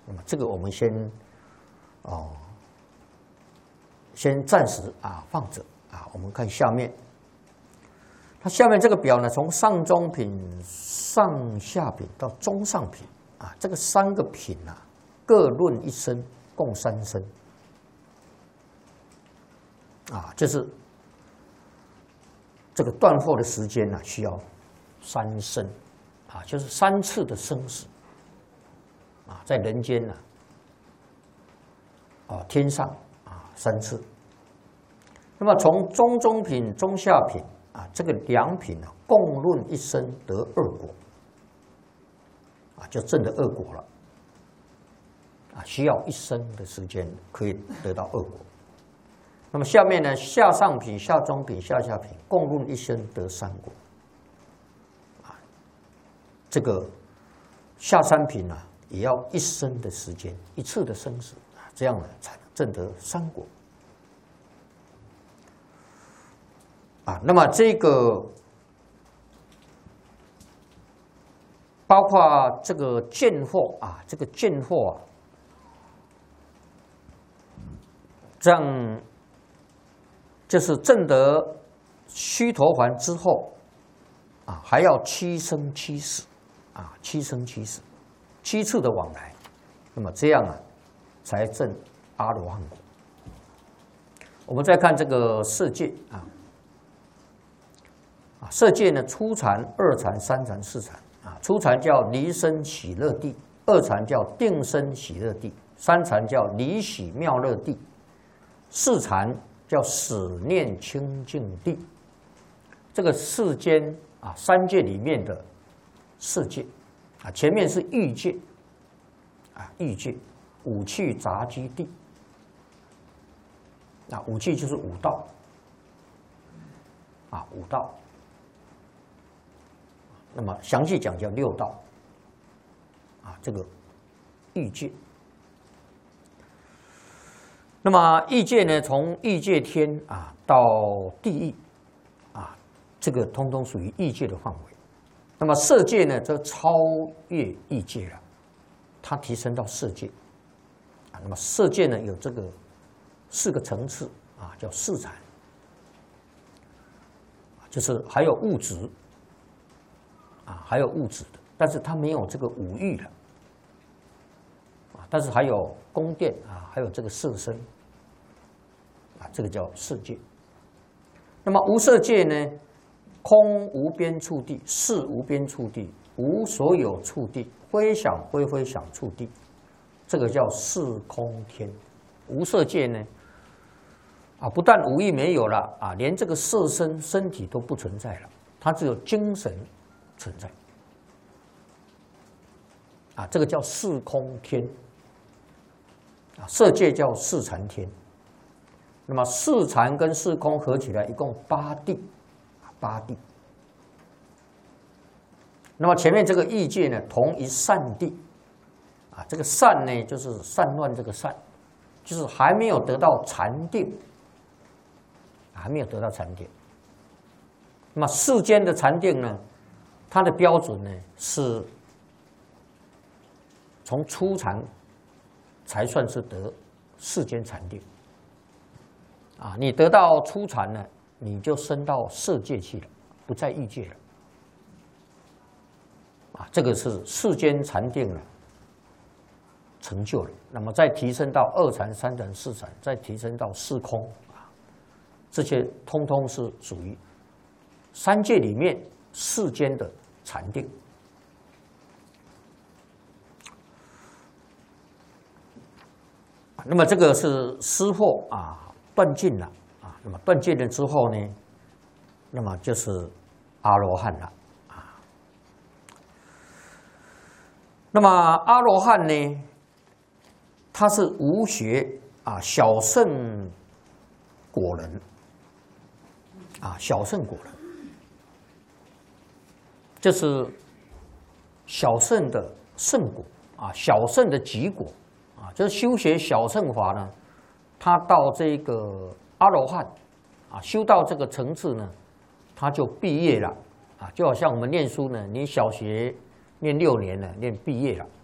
那么这个我们先暂时放着我们看下面，它下面这个表呢，从上中品、上下品到中上品这个3个品各论1升，共3升就是这个断后的时间需要3升就是3次的生死在人间天上3次。那么从中品、中下品这个2品共论1升得2果就证得2果了需要1升的时间可以得到2果。那么下面呢，下上品、下中品、下下品共论1升得3果这个下3品也要1升的时间，1次的生死这样才能证得3果那么这个包括这个见惑这个见惑这样就是证得须陀洹之后还要7生7死7生7死，7次的往来，那么这样才证阿罗汉果。我们再看这个色界色界呢，初禅、2禅、3禅、4禅初禅叫离生喜乐地，2禅叫定生喜乐地，3禅叫离喜妙乐地，4禅叫死念清净地。这个世间3界里面的色界前面是欲界欲界五趣杂居地五趣就是5道5道。那么详细讲叫6道这个欲界。那么欲界呢，从欲界天到地狱这个通通属于欲界的范围。那么色界呢，则超越欲界了，它提升到色界那么色界呢，有这个4个层次叫4禅，就是还有物质还有物质的，但是它没有这个五欲了但是还有宫殿还有这个色身这个叫色界。那么无色界呢，空无边处地，识无边处地，无所有处地，非想非非想处地，这个叫识空天。无色界呢不但五欲没有了连这个色身体都不存在了，它只有精神存在这个叫识空天色界叫识禅天。那么识禅跟识空合起来一共8地，8地。那么前面这个欲界呢，同一善地这个善呢，就是散乱这个善，就是还没有得到禅定，还没有得到禅定。那么世间的禅定呢，它的标准呢是从初禅才算是得世间禅定你得到初禅呢，你就升到色界去了，不在欲界了这个是世间禅定了成就了。那么再提升到2禅、3禅、4禅，再提升到识空这些通通是属于3界里面世间的禅定。那么这个是识惑断尽了那么断尽了之后呢，那么就是阿罗汉了那么阿罗汉呢，他是无学小圣果人小圣果人就是小圣的圣果小圣的极果就是修学小乘法呢，他到这个阿罗汉修到这个层次呢，他就毕业了就好像我们念书呢，你小学念6年了，念毕业了